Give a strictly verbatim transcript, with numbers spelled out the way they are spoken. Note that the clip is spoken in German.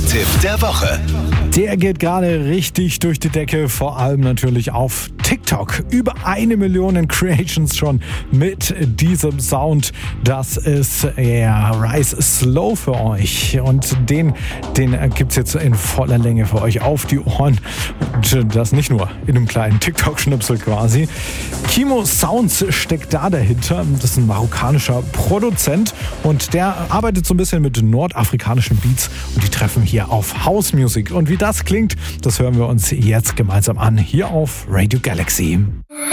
Musiktipp der Woche. Der geht gerade richtig durch die Decke, vor allem natürlich auf TikTok. Über eine Million Creations schon mit diesem Sound. Das ist ja Rise Slow für euch. Und den, den gibt's jetzt in voller Länge für euch auf die Ohren. Und das nicht nur in einem kleinen TikTok-Schnipsel quasi. Kimo Sounds steckt da dahinter. Das ist ein marokkanischer Produzent und der arbeitet so ein bisschen mit nordafrikanischen Beats und die treffen hier auf House Music. Und wie das klingt, das hören wir uns jetzt gemeinsam an, hier auf Radio Galaxy.